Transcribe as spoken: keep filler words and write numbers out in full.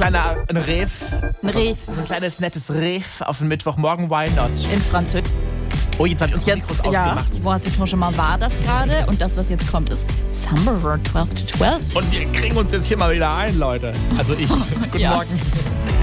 kleiner ein Riff. Ein Riff. So, so ein kleines, nettes Riff auf den Mittwochmorgen. Why not? In Französisch. Oh, jetzt habe ich unsere Jetzt, Mikros ja, ausgemacht. wo hast du schon mal war das gerade? Und das, was jetzt kommt, ist Summer zwölf to zwölf. Und wir kriegen uns jetzt hier mal wieder ein, Leute. Also ich. Guten Ja. Morgen.